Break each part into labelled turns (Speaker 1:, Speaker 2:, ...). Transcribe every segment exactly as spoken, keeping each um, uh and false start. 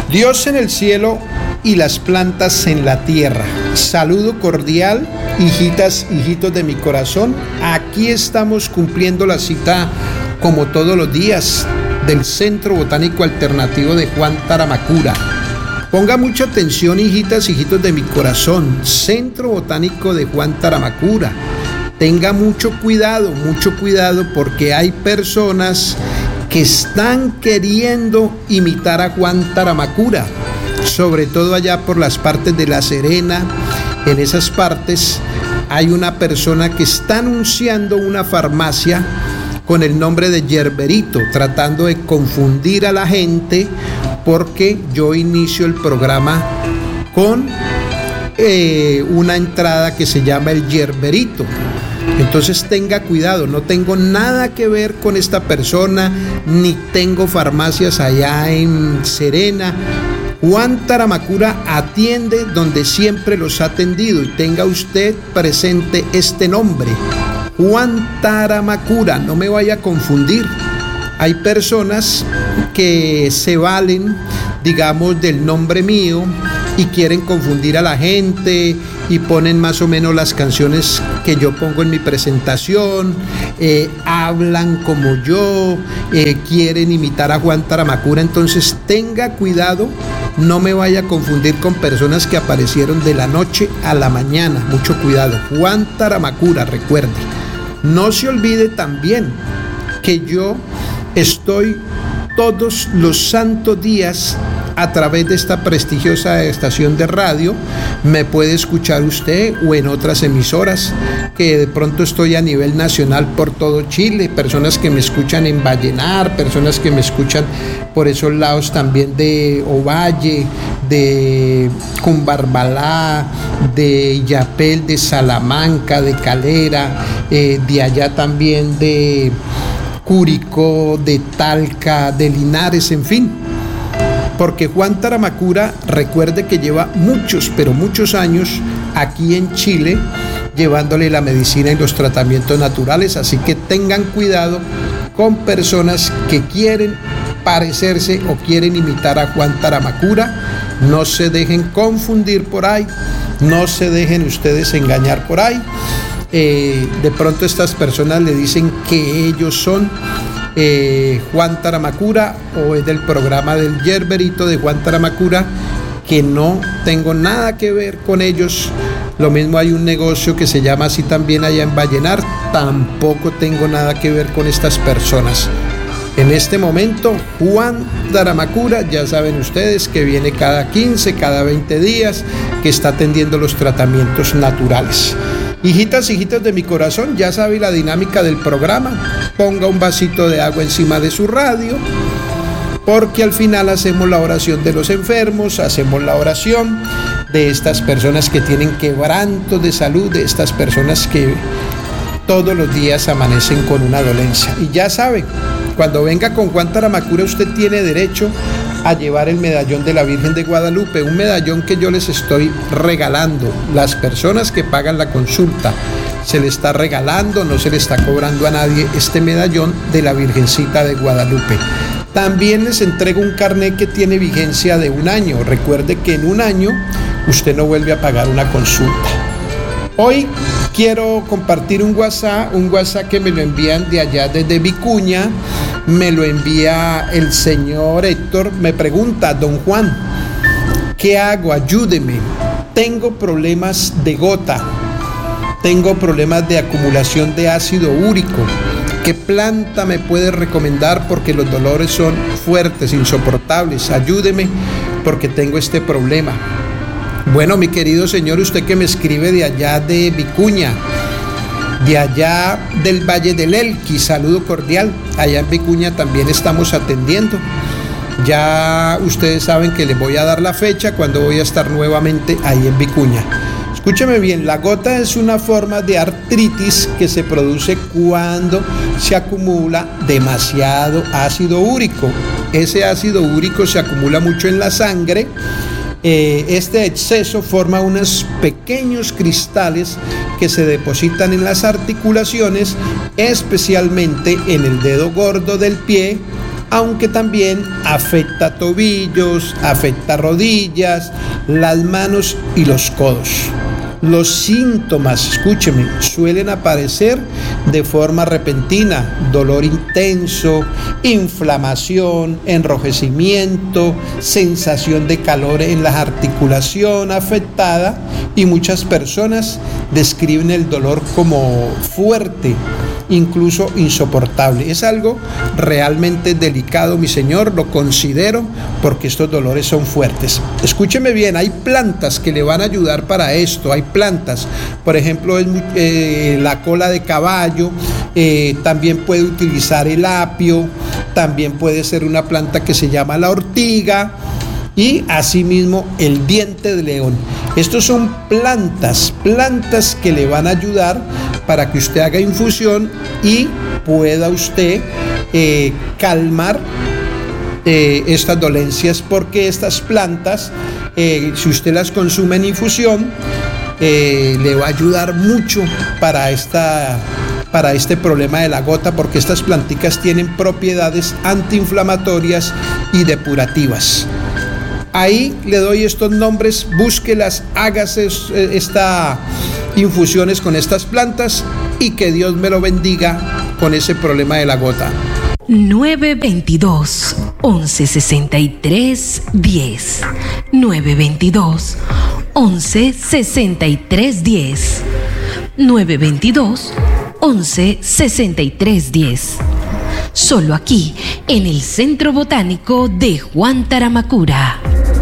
Speaker 1: Dios en el cielo y las plantas en la tierra. Saludo cordial, hijitas, hijitos de mi corazón. Aquí estamos cumpliendo la cita, como todos los días, del Centro Botánico Alternativo de Juan Taramacura. Ponga mucha atención, hijitas, hijitos de mi corazón. Centro Botánico de Juan Taramacura. Tenga mucho cuidado, mucho cuidado, porque hay personas que están queriendo imitar a Juan Taramacura, sobre todo allá por las partes de La Serena. En esas partes hay una persona que está anunciando una farmacia con el nombre de Yerberito, tratando de confundir a la gente, porque yo inicio el programa con eh, una entrada que se llama el Yerberito. Entonces tenga cuidado, no tengo nada que ver con esta persona, ni tengo farmacias allá en Serena. Juan Taramacura atiende donde siempre los ha atendido, y tenga usted presente este nombre, Juan Taramacura, no me vaya a confundir. Hay personas que se valen, digamos, del nombre mío y quieren confundir a la gente y ponen más o menos las canciones que yo pongo en mi presentación, eh, hablan como yo, eh, quieren imitar a Juan Taramacura. Entonces tenga cuidado, no me vaya a confundir con personas que aparecieron de la noche a la mañana. Mucho cuidado. Juan Taramacura, recuerde. No se olvide también que yo estoy todos los santos días a través de esta prestigiosa estación de radio. Me puede escuchar usted o en otras emisoras, que de pronto estoy a nivel nacional por todo Chile, personas que me escuchan en Vallenar, personas que me escuchan por esos lados también de Ovalle, de Cumbarbalá, de Illapel, de Salamanca, de Calera, eh, de allá también de Curicó, de Talca, de Linares, en fin. Porque Juan Taramacura, recuerde que lleva muchos, pero muchos años aquí en Chile, llevándole la medicina y los tratamientos naturales. Así que tengan cuidado con personas que quieren parecerse o quieren imitar a Juan Taramacura. No se dejen confundir por ahí, no se dejen ustedes engañar por ahí. Eh, de pronto estas personas le dicen que ellos son eh, Juan Taramacura, o es del programa del Yerberito de Juan Taramacura, que no tengo nada que ver con ellos. Lo mismo hay un negocio que se llama así también allá en Vallenar, tampoco tengo nada que ver con estas personas. En este momento, Juan Taramacura, ya saben ustedes que viene cada quince, cada veinte días, que está atendiendo los tratamientos naturales. Hijitas, hijitos de mi corazón, ya sabe la dinámica del programa. Ponga un vasito de agua encima de su radio, porque al final hacemos la oración de los enfermos, hacemos la oración de estas personas que tienen quebrantos de salud, de estas personas que todos los días amanecen con una dolencia. Y ya sabe, cuando venga con Juan Taramacura, usted tiene derecho a llevar el medallón de la Virgen de Guadalupe, un medallón que yo les estoy regalando. Las personas que pagan la consulta, se le está regalando, no se le está cobrando a nadie este medallón de la Virgencita de Guadalupe. También les entrego un carnet que tiene vigencia de un año. Recuerde que en un año usted no vuelve a pagar una consulta. Hoy quiero compartir un WhatsApp, un WhatsApp que me lo envían de allá desde Vicuña. Me lo envía el señor Héctor. Me pregunta: don Juan, ¿qué hago? Ayúdeme. Tengo problemas de gota. Tengo problemas de acumulación de ácido úrico. ¿Qué planta me puede recomendar? Porque los dolores son fuertes, insoportables. Ayúdeme porque tengo este problema. Bueno, mi querido señor, usted que me escribe de allá de Vicuña, de allá del Valle del Elqui, saludo cordial. Allá en Vicuña también estamos atendiendo. Ya ustedes saben que les voy a dar la fecha cuando voy a estar nuevamente ahí en Vicuña. Escúcheme bien, la gota es una forma de artritis que se produce cuando se acumula demasiado ácido úrico. Ese ácido úrico se acumula mucho en la sangre. Eh, este exceso forma unos pequeños cristales que se depositan en las articulaciones, especialmente en el dedo gordo del pie aunque también afecta tobillos, afecta rodillas, las manos y los codos. Los síntomas, escúcheme, suelen aparecer de forma repentina: dolor intenso, inflamación, enrojecimiento, sensación de calor en la articulación afectada, y muchas personas describen el dolor como fuerte, incluso insoportable. Es algo realmente delicado, mi señor, lo considero, porque estos dolores son fuertes. Escúcheme bien, hay plantas que le van a ayudar para esto. Hay plantas, por ejemplo, eh, la cola de caballo, eh, también puede utilizar el apio, también puede ser una planta que se llama la ortiga, y asimismo el diente de león. Estos son plantas, plantas que le van a ayudar para que usted haga infusión y pueda usted eh, calmar eh, estas dolencias, porque estas plantas, eh, si usted las consume en infusión, eh, le va a ayudar mucho para esta para este problema de la gota, porque estas planticas tienen propiedades antiinflamatorias y depurativas. Ahí le doy estos nombres, búsquelas, hágase estas infusiones con estas plantas y que Dios me lo bendiga con ese problema de la gota.
Speaker 2: nueve veintidós, once sesenta y tres, diez. nueve veintidós, once sesenta y tres, diez. nueve veintidós, once sesenta y tres, diez. Solo aquí, en el Centro Botánico de Juan Taramacura.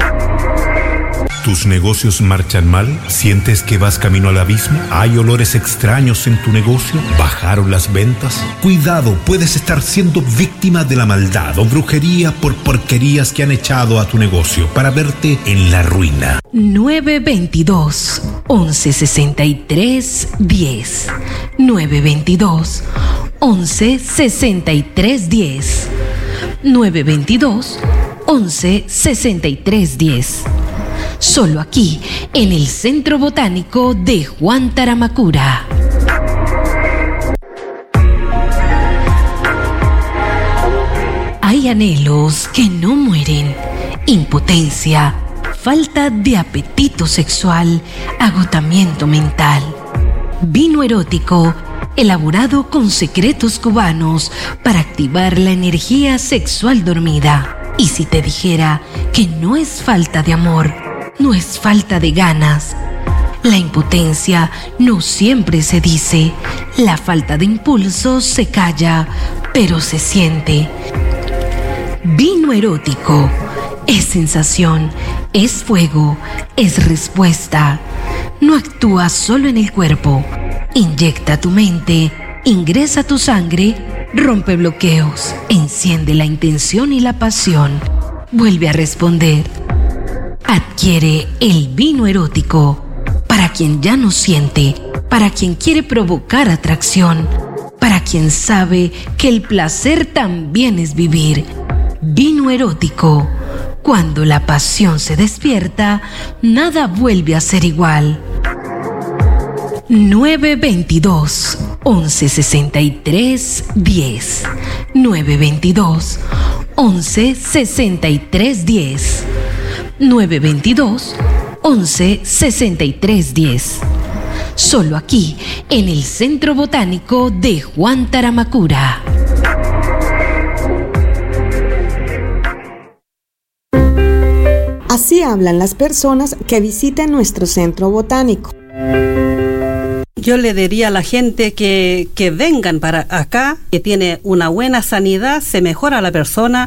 Speaker 3: ¿Tus negocios marchan mal? ¿Sientes que vas camino al abismo? ¿Hay olores extraños en tu negocio? ¿Bajaron las ventas? Cuidado, puedes estar siendo víctima de la maldad o brujería por porquerías que han echado a tu negocio para verte en la ruina.
Speaker 2: nueve veintidós, once sesenta y tres, diez. nueve veintidós, once sesenta y tres, diez. nueve veintidós, once sesenta y tres, diez. Solo aquí, en el Centro Botánico de Juan Taramacura. Hay anhelos que no mueren: impotencia, falta de apetito sexual, agotamiento mental. Vino erótico, elaborado con secretos cubanos para activar la energía sexual dormida. Y si te dijera que no es falta de amor, no es falta de ganas. La impotencia no siempre se dice, la falta de impulso se calla, pero se siente. Vino erótico es sensación, es fuego, es respuesta. No actúa solo en el cuerpo, inyecta tu mente, ingresa tu sangre, rompe bloqueos, enciende la intención y la pasión, vuelve a responder. Adquiere el vino erótico para quien ya no siente, para quien quiere provocar atracción, para quien sabe que el placer también es vivir. Vino erótico. Cuando la pasión se despierta, nada vuelve a ser igual. nueve veintidós, once sesenta y tres, diez. nueve veintidós, once sesenta y tres, diez. nueve veintidós, once sesenta y tres, diez. Solo aquí, en el Centro Botánico de Juan Taramacura.
Speaker 4: Así hablan las personas que visitan nuestro centro botánico.
Speaker 5: Yo le diría a la gente que, que vengan para acá, que tiene una buena sanidad, se mejora la persona.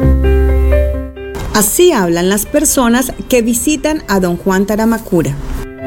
Speaker 4: Así hablan las personas que visitan a don Juan Taramacura.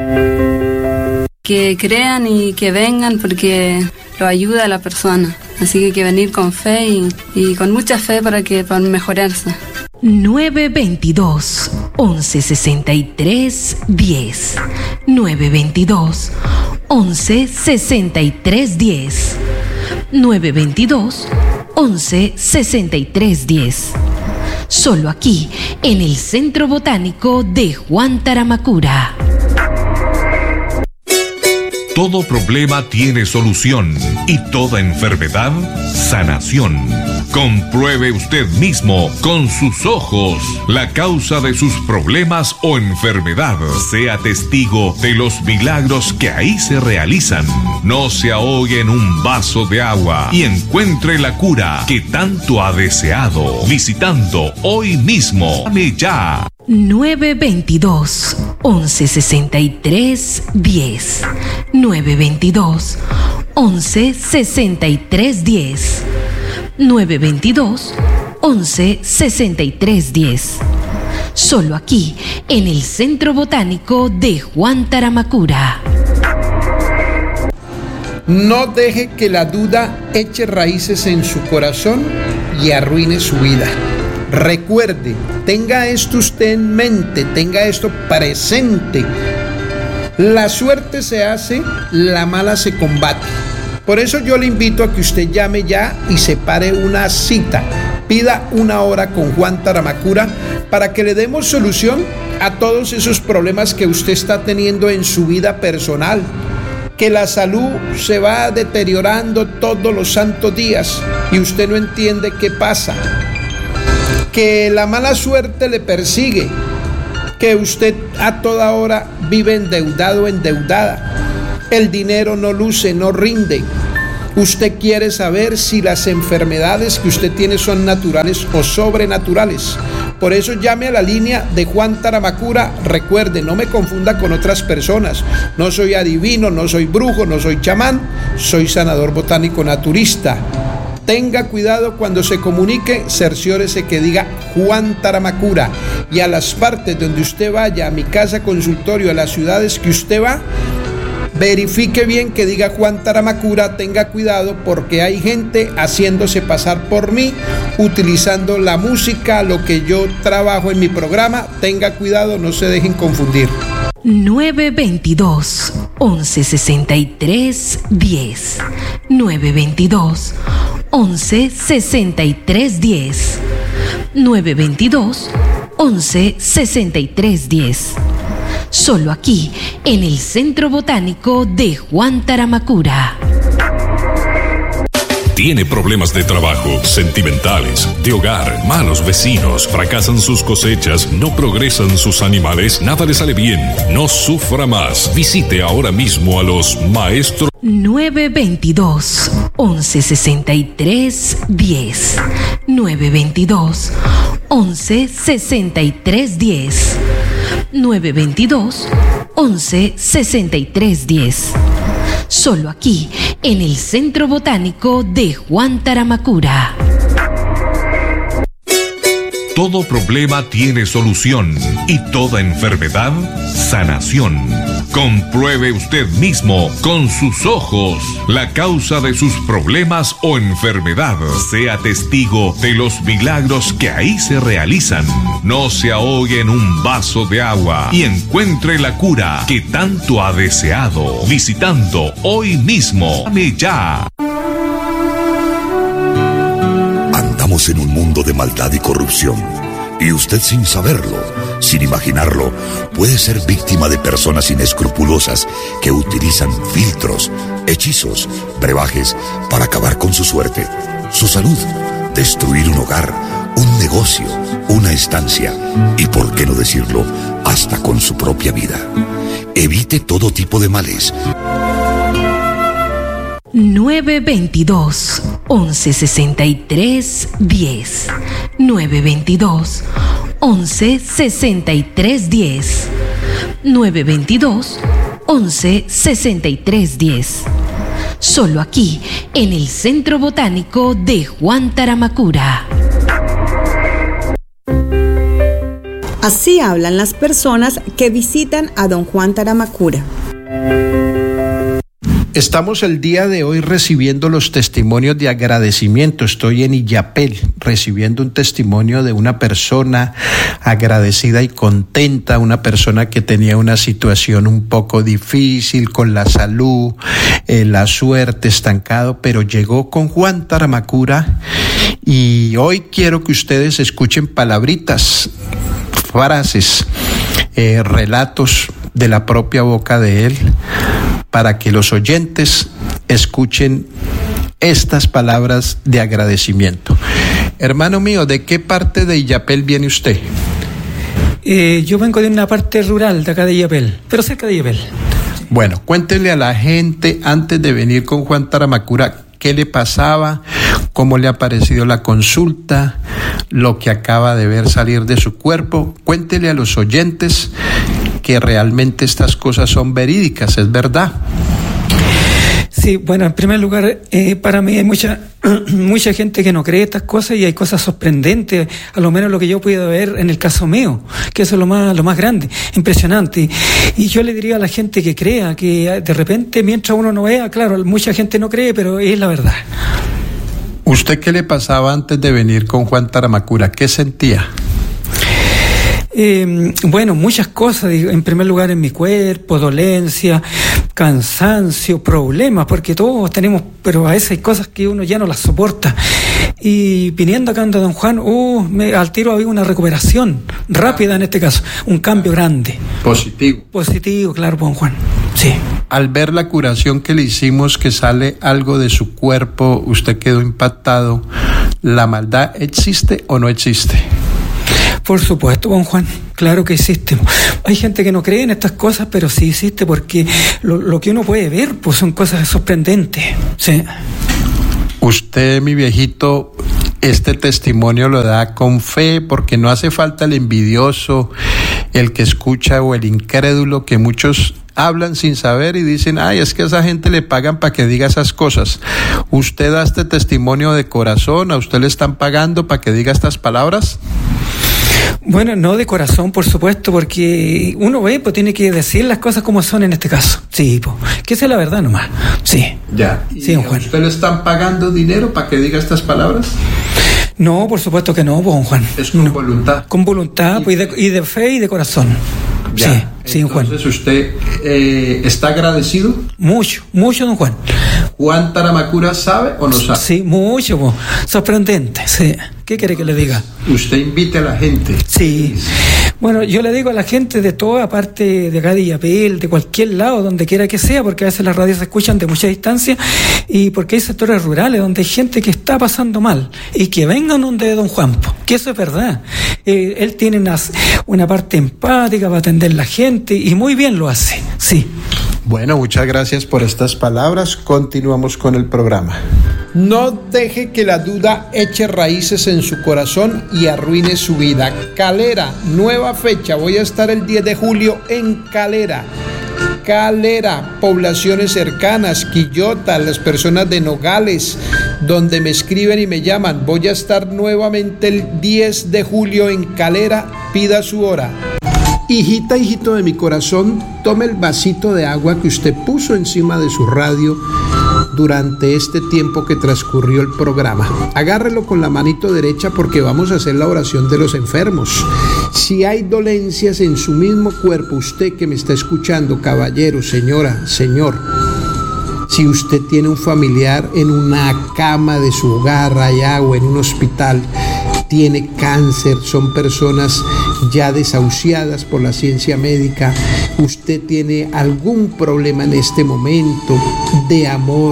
Speaker 6: Que crean y que vengan porque lo ayuda a la persona. Así que hay que venir con fe y, y con mucha fe para que para mejorarse.
Speaker 2: nueve veintidós, once sesenta y tres, diez. nueve veintidós, once sesenta y tres, diez. nueve veintidós, once sesenta y tres, diez. Solo aquí, en el Centro Botánico de Juan Taramacura.
Speaker 7: Todo problema tiene solución y toda enfermedad, sanación. Compruebe usted mismo con sus ojos la causa de sus problemas o enfermedad. Sea testigo de los milagros que ahí se realizan. No se ahogue en un vaso de agua y encuentre la cura que tanto ha deseado. Visitando hoy mismo. Llame ya.
Speaker 2: nueve veintidós, once sesenta y tres, diez. nueve veintidós, once sesenta y tres, diez. nueve veintidós, once sesenta y tres, diez. Solo aquí, en el Centro Botánico de Juan Taramacura.
Speaker 1: No deje que la duda eche raíces en su corazón y arruine su vida. Recuerde, tenga esto usted en mente, tenga esto presente. La suerte se hace, la mala se combate. Por eso yo le invito a que usted llame ya y separe una cita. Pida una hora con Juan Taramacura para que le demos solución a todos esos problemas que usted está teniendo en su vida personal. Que la salud se va deteriorando todos los santos días y usted no entiende qué pasa. Que la mala suerte le persigue, que usted a toda hora vive endeudado, endeudada. El dinero no luce, no rinde. Usted quiere saber si las enfermedades que usted tiene son naturales o sobrenaturales. Por eso llame a la línea de Juan Taramacura. Recuerde, no me confunda con otras personas. No soy adivino, no soy brujo, no soy chamán. Soy sanador botánico naturista. Tenga cuidado cuando se comunique, cerciórese que diga Juan Taramacura. Y a las partes donde usted vaya, a mi casa consultorio, a las ciudades que usted va, verifique bien que diga Juan Taramacura. Tenga cuidado porque hay gente haciéndose pasar por mí, utilizando la música, lo que yo trabajo en mi programa. Tenga cuidado, no se dejen confundir.
Speaker 2: nueve veintidós, once sesenta y tres, diez. nueve veintidós, once sesenta y tres, diez. nueve veintidós, once sesenta y tres, diez. Solo aquí, en el Centro Botánico de Juan Taramacura.
Speaker 8: Tiene problemas de trabajo, sentimentales, de hogar, malos vecinos, fracasan sus cosechas, no progresan sus animales, nada le sale bien. No sufra más. Visite ahora mismo a los maestros.
Speaker 2: nueve veintidós, once sesenta y tres, diez. nueve veintidós, once sesenta y tres, diez. nueve veintidós, once sesenta y tres, diez. Solo aquí, en el Centro Botánico de Juan Taramacura.
Speaker 7: Todo problema tiene solución y toda enfermedad, sanación. Compruebe usted mismo con sus ojos la causa de sus problemas o enfermedad. Sea testigo de los milagros que ahí se realizan. No se ahogue en un vaso de agua y encuentre la cura que tanto ha deseado. Visitando hoy mismo. Llame ya.
Speaker 9: Andamos en un mundo de maldad y corrupción, y usted sin saberlo, sin imaginarlo, puede ser víctima de personas inescrupulosas que utilizan filtros, hechizos, brebajes para acabar con su suerte, su salud, destruir un hogar, un negocio, una estancia y, por qué no decirlo, hasta con su propia vida. Evite todo tipo de males.
Speaker 2: nueve veintidós, once sesenta y tres, diez. nueve veintidós, once sesenta y tres, diez. nueve veintidós, once sesenta y tres, diez. Solo aquí, en el Centro Botánico de Juan Taramacura.
Speaker 4: Así hablan las personas que visitan a don Juan Taramacura.
Speaker 1: Estamos el día de hoy recibiendo los testimonios de agradecimiento. Estoy en Illapel recibiendo un testimonio de una persona agradecida y contenta, una persona que tenía una situación un poco difícil con la salud, eh, la suerte, estancado, pero llegó con Juan Taramacura y hoy quiero que ustedes escuchen palabritas, frases, eh, relatos de la propia boca de él, para que los oyentes escuchen estas palabras de agradecimiento. Hermano mío, ¿de qué parte de Illapel viene usted?
Speaker 10: Eh, yo vengo de una parte rural de acá de Illapel, pero cerca de Illapel.
Speaker 1: Bueno, cuéntele a la gente antes de venir con Juan Taramacura qué le pasaba, cómo le ha parecido la consulta, lo que acaba de ver salir de su cuerpo. Cuéntele a los oyentes que realmente estas cosas son verídicas, es verdad.
Speaker 10: Sí, bueno, en primer lugar, eh, para mí hay mucha mucha gente que no cree estas cosas y hay cosas sorprendentes, a lo menos lo que yo puedo ver en el caso mío, que eso es lo más lo más grande, impresionante. Y yo le diría a la gente que crea, que de repente mientras uno no vea, claro, mucha gente no cree, pero es la verdad.
Speaker 1: ¿Usted qué le pasaba antes de venir con Juan Taramacura? ¿Qué sentía?
Speaker 10: Eh, bueno, muchas cosas, en primer lugar en mi cuerpo, dolencia, cansancio, problemas, porque todos tenemos, pero a veces hay cosas que uno ya no las soporta. Y viniendo acá ante Don Juan, uh, me, al tiro había una recuperación rápida en este caso, un cambio grande.
Speaker 1: Positivo.
Speaker 10: Positivo, claro, Don Juan, sí.
Speaker 1: Al ver la curación que le hicimos, que sale algo de su cuerpo, usted quedó impactado. ¿La maldad existe o no existe?
Speaker 10: Por supuesto, don Juan, claro que existe. Hay gente que no cree en estas cosas, pero sí existe porque lo, lo que uno puede ver pues son cosas sorprendentes. Sí.
Speaker 1: Usted, mi viejito, este testimonio lo da con fe porque no hace falta el envidioso, el que escucha o el incrédulo, que muchos hablan sin saber y dicen, ay, es que a esa gente le pagan para que diga esas cosas. ¿Usted da este testimonio de corazón? ¿A usted le están pagando para que diga estas palabras?
Speaker 10: Bueno, no de corazón, por supuesto, porque uno ve, pues tiene que decir las cosas como son en este caso. Sí, pues, que esa es la verdad nomás. Sí.
Speaker 1: Ya. ¿Y
Speaker 10: sí, don Juan.
Speaker 1: ¿A usted le están pagando dinero para que diga estas palabras?
Speaker 10: No, por supuesto que no, pues, don Juan.
Speaker 1: Es con
Speaker 10: no.
Speaker 1: voluntad.
Speaker 10: Con voluntad, y, pues, y, de, y de fe y de corazón.
Speaker 1: Ya.
Speaker 10: Sí, sí, don Juan.
Speaker 1: Entonces, ¿usted eh, está agradecido?
Speaker 10: Mucho, mucho, don Juan.
Speaker 1: ¿Juan Taramacura sabe o no sabe?
Speaker 10: Sí, mucho, pues. Sorprendente, sí. ¿Qué quiere que le diga?
Speaker 1: Usted invite a la gente.
Speaker 10: Sí. Bueno, yo le digo a la gente de toda parte de acá de Illapel, de cualquier lado, donde quiera que sea, porque a veces las radios se escuchan de mucha distancia y porque hay sectores rurales donde hay gente que está pasando mal y que vengan donde don Juan, que eso es verdad. Eh, él tiene una, una parte empática para atender a la gente y muy bien lo hace, sí.
Speaker 1: Bueno, muchas gracias por estas palabras. Continuamos con el programa. No deje que la duda eche raíces en su corazón y arruine su vida. Calera, nueva fecha. Voy a estar el diez de julio en Calera. Calera, poblaciones cercanas, Quillota, las personas de Nogales, donde me escriben y me llaman. Voy a estar nuevamente el diez de julio en Calera. Pida su hora. Hijita, hijito de mi corazón, tome el vasito de agua que usted puso encima de su radio durante este tiempo que transcurrió el programa. Agárrelo con la manito derecha porque vamos a hacer la oración de los enfermos. Si hay dolencias en su mismo cuerpo, usted que me está escuchando, caballero, señora, señor, si usted tiene un familiar en una cama de su hogar allá o en un hospital, tiene cáncer, son personas ya desahuciadas por la ciencia médica, usted tiene algún problema en este momento de amor,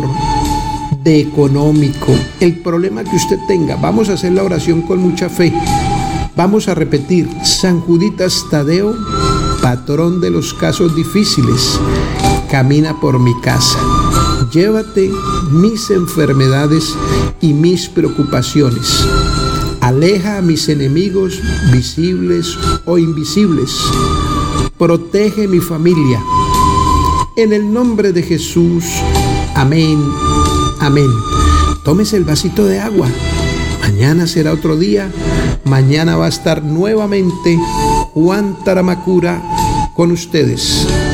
Speaker 1: de económico, el problema que usted tenga, vamos a hacer la oración con mucha fe. Vamos a repetir: San Juditas Tadeo, patrón de los casos difíciles, camina por mi casa. Llévate mis enfermedades y mis preocupaciones. Aleja a mis enemigos visibles o invisibles. Protege mi familia. En el nombre de Jesús. Amén. Amén. Tómese el vasito de agua. Mañana será otro día. Mañana va a estar nuevamente Juan Taramacura con ustedes.